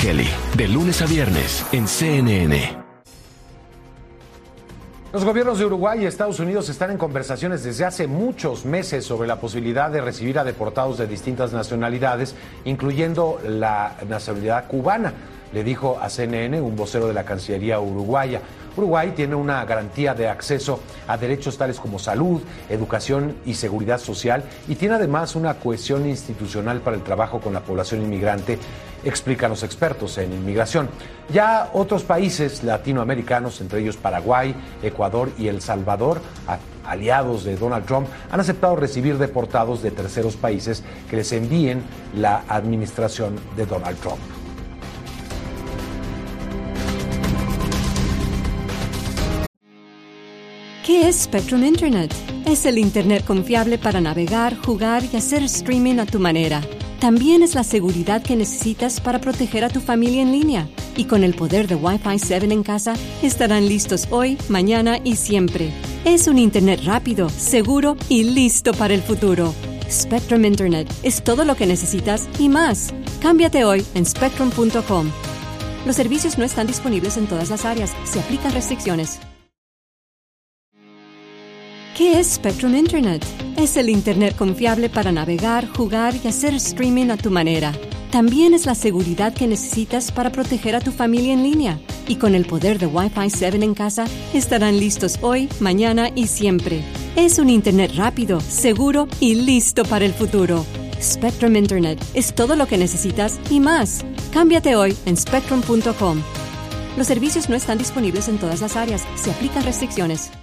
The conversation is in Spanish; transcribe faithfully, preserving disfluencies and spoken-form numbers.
Kelly, de lunes a viernes en C N N. Los gobiernos de Uruguay y Estados Unidos están en conversaciones desde hace muchos meses sobre la posibilidad de recibir a deportados de distintas nacionalidades, incluyendo la nacionalidad cubana, le dijo a C N N un vocero de la Cancillería uruguaya. Uruguay tiene una garantía de acceso a derechos tales como salud, educación y seguridad social, y tiene además una cohesión institucional para el trabajo con la población inmigrante, explican los expertos en inmigración. Ya otros países latinoamericanos, entre ellos Paraguay, Ecuador y El Salvador, aliados de Donald Trump, han aceptado recibir deportados de terceros países que les envíen la administración de Donald Trump. ¿Qué es Spectrum Internet? Es el Internet confiable para navegar, jugar y hacer streaming a tu manera. También es la seguridad que necesitas para proteger a tu familia en línea. Y con el poder de Wi-Fi siete en casa, estarán listos hoy, mañana y siempre. Es un Internet rápido, seguro y listo para el futuro. Spectrum Internet es todo lo que necesitas y más. Cámbiate hoy en spectrum punto com. Los servicios no están disponibles en todas las áreas. Se aplican restricciones. ¿Qué es Spectrum Internet? Es el Internet confiable para navegar, jugar y hacer streaming a tu manera. También es la seguridad que necesitas para proteger a tu familia en línea. Y con el poder de Wi-Fi siete en casa, estarán listos hoy, mañana y siempre. Es un Internet rápido, seguro y listo para el futuro. Spectrum Internet es todo lo que necesitas y más. Cámbiate hoy en spectrum punto com. Los servicios no están disponibles en todas las áreas. Se aplican restricciones.